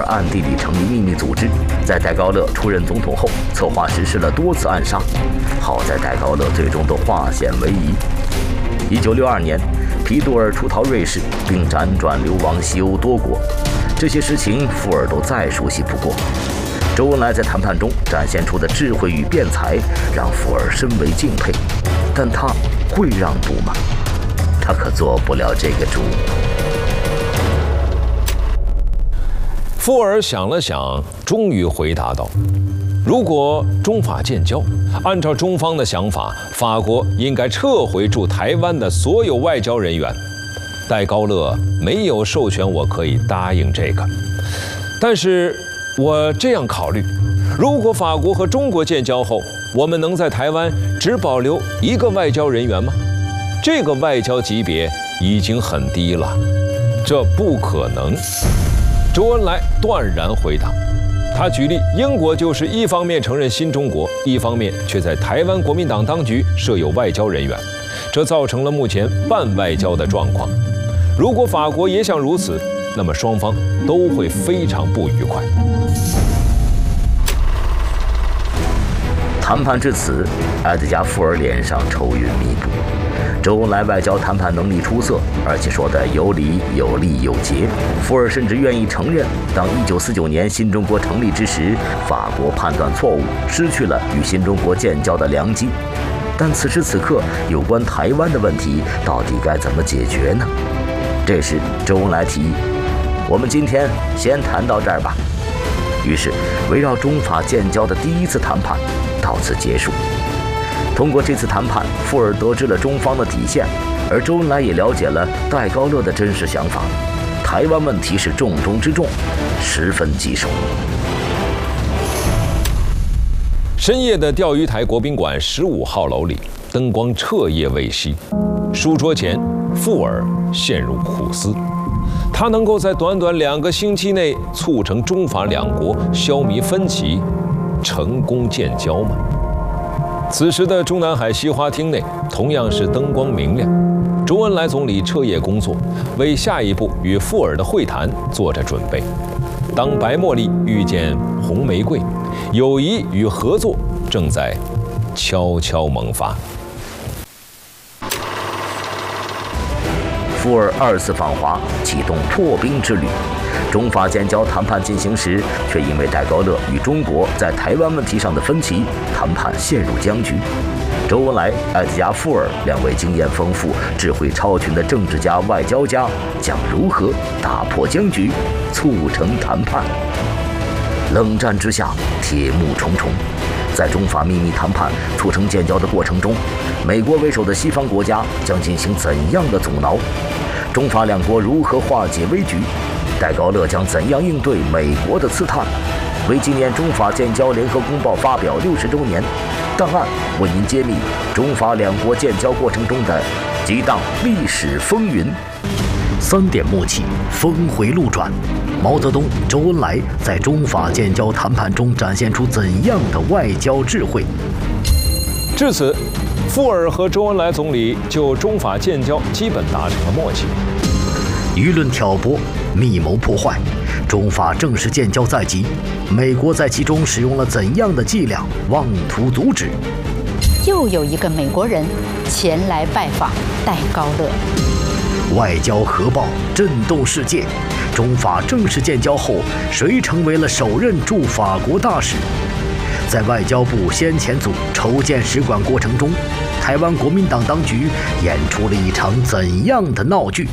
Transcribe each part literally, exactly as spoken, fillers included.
暗地里成立秘密组织，在戴高乐出任总统后，策划实施了多次暗杀。好在戴高乐最终都化险为夷。一九六二年，皮杜尔出逃瑞士，并辗转流亡西欧多国。这些事情富尔都再熟悉不过。周恩来在谈判中展现出的智慧与辩才，让富尔深为敬佩。但他会让步吗？他可做不了这个主。 富尔想了想，终于回答道：“如果中法建交，按照中方的想法，法国应该撤回驻台湾的所有外交人员。戴高乐没有授权我可以答应这个，但是我这样考虑：如果法国和中国建交后，我们能在台湾只保留一个外交人员吗？这个外交级别已经很低了，这不可能。”周恩来断然回答。他举例，英国就是一方面承认新中国，一方面却在台湾国民党当局设有外交人员，这造成了目前半外交的状况。如果法国也想如此，那么双方都会非常不愉快。 谈判至此，埃德加·富尔脸上愁云密布。周恩来外交谈判能力出色，而且说得有理有利有节。富尔甚至愿意承认，当一九四九年新中国成立之时，法国判断错误，失去了与新中国建交的良机。但此时此刻，有关台湾的问题到底该怎么解决呢？这时，周恩来提议：“我们今天先谈到这儿吧。”于是，围绕中法建交的第一次谈判到此结束。通过这次谈判，富尔得知了中方的底线，而周恩来也了解了戴高乐的真实想法。台湾问题是重中之重，十分棘手。 深夜的钓鱼台国宾馆十五号楼里，灯光彻夜未熄。书桌前，富尔陷入苦思。他能够在短短两个星期内促成中法两国消弭分歧，成功建交吗？此时的中南海西花厅内同样是灯光明亮，周恩来总理彻夜工作，为下一步与富尔的会谈做着准备。当白茉莉遇见红玫瑰，友谊与合作正在悄悄萌发。 富尔二次访华，启动破冰之旅。中法建交谈判进行时，却因为戴高乐与中国在台湾问题上的分歧，谈判陷入僵局。周恩来、埃德加·富尔两位经验丰富、智慧超群的政治家、外交家，将如何打破僵局，促成谈判？冷战之下，铁幕重重。在中法秘密谈判促成建交的过程中，美国为首的西方国家将进行怎样的阻挠？中法两国如何化解危局？戴高乐将怎样应对美国的刺探？为纪念中法建交联合公报发表六十周年，档案为您揭秘中法两国建交过程中的激荡历史风云。三点默契，峰回路转。毛泽东、周恩来在中法建交谈判中展现出怎样的外交智慧？ 至此，富尔和周恩来总理就中法建交基本达成了默契。 舆论挑拨，密谋破坏，中法正式建交在即，美国在其中使用了怎样的伎俩，妄图阻止？ 又有一个美国人前来拜访戴高乐。 外交核爆震动世界，中法正式建交后，谁成为了首任驻法国大使？在外交部先遣组筹建使馆过程中，台湾国民党当局演出了一场怎样的闹剧？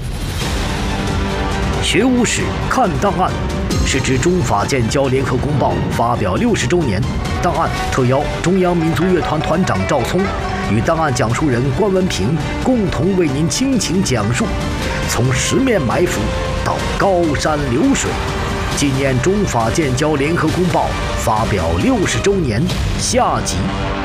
学无史看档案，是指中法建交联合公报发表六十周年，档案特邀中央民族乐团团长赵聪与档案讲述人关文平共同为您倾情讲述，从十面埋伏到高山流水，纪念中法建交联合公报发表六十周年下集。